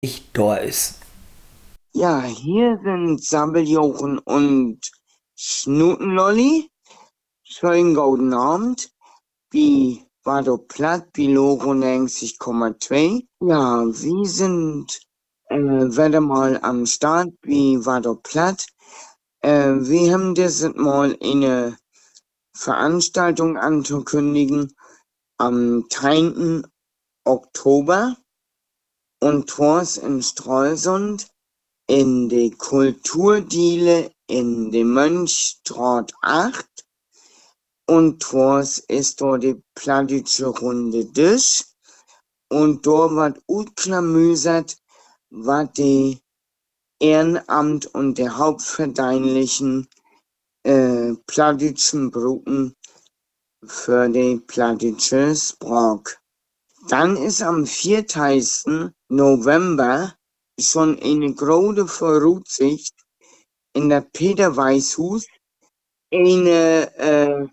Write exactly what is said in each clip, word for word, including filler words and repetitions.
ich da ist. Ja, hier sind Sabeljochen und Schnutenlolli. Schönen guten Abend. Wie war doch platt, wie Loro neunzig Komma zwei. Ja, wir sind äh, wieder mal am Start, wie war doch platt. Äh, wir haben dieses Mal eine Veranstaltung anzukündigen am zehnten Oktober und Tors in Stralsund in die Kulturdiele in die Mönchstraat acht und Tors ist dort die plattdeutsche Runde Tisch und dort wird utklamüsert, was die Ehrenamt und der hauptverdienlichen äh, plattdeutschen Brücken für die plattdeutsche Sprache. Dann ist am vierzehnten November schon eine große Voraussicht in der Peter Weißhus eine äh,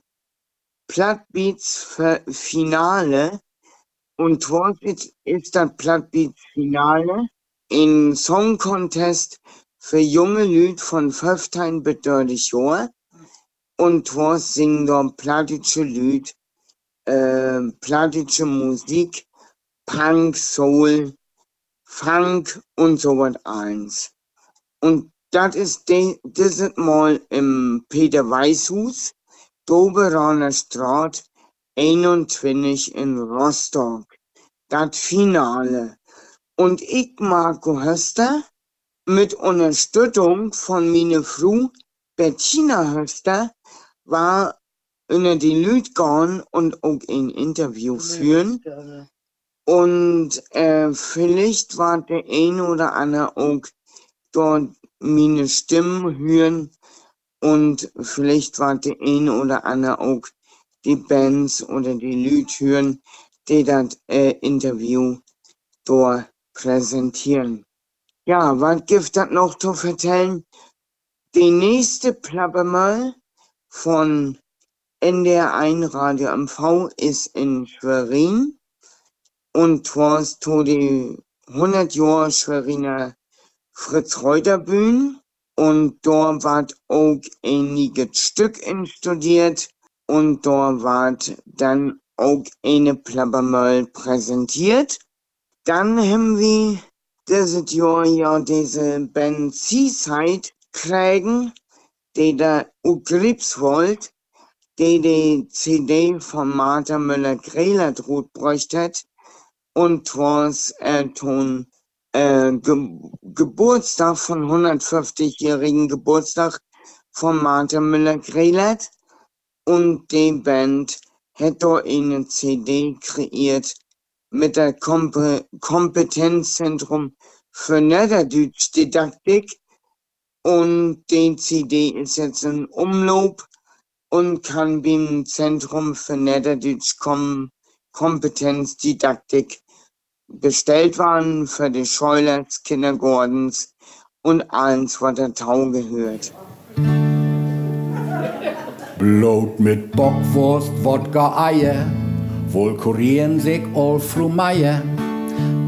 Plattbeats-Finale und dort ist, ist das Plattbeats-Finale ein Song Contest für junge Leute von fünfzehn bis dreißig Jahren und dort singen dort plattdeutsche Leute, äh, plattdeutsche Musik, Punk, Soul, Funk und so was eins. Und das ist dieses Mal im Peter Weißhus, Doberaner Straat einundzwanzig in Rostock. Das Finale. Und ich, Marco Höster, mit Unterstützung von meiner Frau Bettina Höster, war in die Leute gehen und auch ein Interview führen. Und äh, vielleicht war der eine oder andere auch dort meine Stimmen hören und vielleicht war der eine oder andere auch die Bands oder die Leute hören, die das äh, Interview dort präsentieren. Ja, was gibt das noch zu erzählen? Die nächste Plappermal von N D R eins Radio M V ist in Schwerin und zwar zu die hundert Jahre Schweriner Fritz-Reuter-Bühne und dort ward auch einiges Stück instudiert und dort ward dann auch eine Plappermal präsentiert. Dann haben wir dieses Jahr ja diese Band Seaside kriegen, die da auch Grips wollt, die die C D von Martha Müller-Grehler droht bräuchte und was äh, tun äh, Ge Geburtstag von hundertfünfzigjährigen Geburtstag von Martha Müller-Grehler und die Band hat da eine C D kreiert mit der Komp Kompetenzzentrum für Niederdeutsch-Didaktik und die C D ist jetzt in Umlauf und kann beim Zentrum für Niederdeutsch-Kompetenzdidaktik bestellt werden für die Scheulers, Kindergartens und alles, was dazu gehört. Brot mit Bockwurst, Wodka, Eier, wohl kurieren sich all fru Meier.